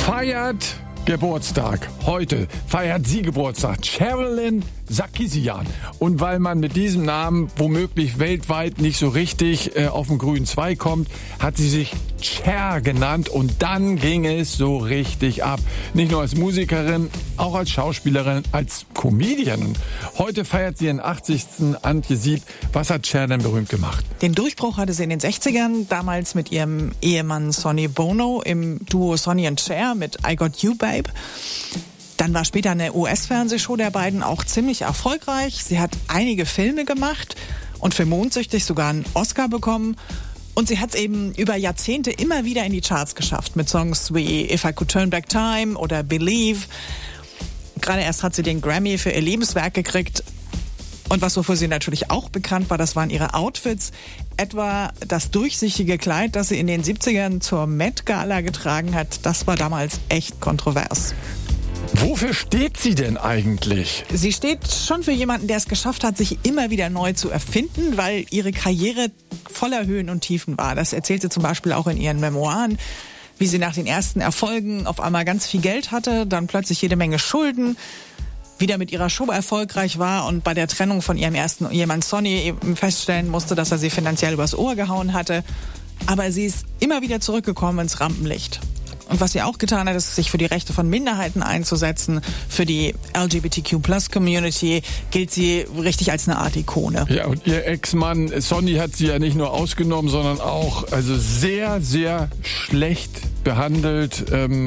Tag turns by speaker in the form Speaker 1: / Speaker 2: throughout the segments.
Speaker 1: feiert Geburtstag. Heute feiert sie Geburtstag. Sherilyn Sarkisian. Und weil man mit diesem Namen womöglich weltweit nicht so richtig auf den grünen Zweig kommt, hat sie sich Cher genannt und dann ging es so richtig ab. Nicht nur als Musikerin, auch als Schauspielerin, als Comedian. Heute feiert sie ihren 80. Antje Sieb. Was hat Cher denn berühmt gemacht?
Speaker 2: Den Durchbruch hatte sie in den 60ern, damals mit ihrem Ehemann Sonny Bono im Duo Sonny and Cher mit I Got You Babe. Dann war später eine US-Fernsehshow der beiden auch ziemlich erfolgreich. Sie hat einige Filme gemacht und für Mondsüchtig sogar einen Oscar bekommen. Und sie hat es eben über Jahrzehnte immer wieder in die Charts geschafft mit Songs wie If I Could Turn Back Time oder Believe. Gerade erst hat sie den Grammy für ihr Lebenswerk gekriegt. Und wofür sie natürlich auch bekannt war, das waren ihre Outfits. Etwa das durchsichtige Kleid, das sie in den 70ern zur Met Gala getragen hat, das war damals echt kontrovers.
Speaker 1: Wofür steht sie denn eigentlich?
Speaker 2: Sie steht schon für jemanden, der es geschafft hat, sich immer wieder neu zu erfinden, weil ihre Karriere voller Höhen und Tiefen war. Das erzählt sie zum Beispiel auch in ihren Memoiren, wie sie nach den ersten Erfolgen auf einmal ganz viel Geld hatte, dann plötzlich jede Menge Schulden, wieder mit ihrer Show erfolgreich war und bei der Trennung von ihrem ersten Ehemann Sonny eben feststellen musste, dass er sie finanziell übers Ohr gehauen hatte. Aber sie ist immer wieder zurückgekommen ins Rampenlicht. Und was sie auch getan hat, ist, sich für die Rechte von Minderheiten einzusetzen. Für die LGBTQ+-Community gilt sie richtig als eine Art Ikone.
Speaker 1: Ja, und ihr Ex-Mann Sonny hat sie ja nicht nur ausgenommen, sondern auch sehr, sehr schlecht behandelt.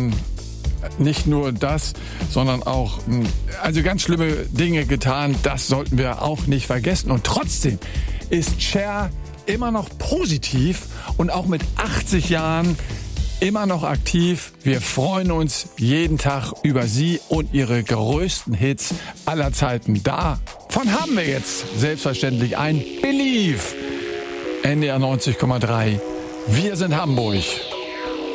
Speaker 1: Nicht nur das, sondern auch ganz schlimme Dinge getan. Das sollten wir auch nicht vergessen. Und trotzdem ist Cher immer noch positiv und auch mit 80 Jahren immer noch aktiv. Wir freuen uns jeden Tag über sie und ihre größten Hits aller Zeiten. Davon haben wir jetzt selbstverständlich ein Believe. NDR 90,3. Wir sind Hamburg.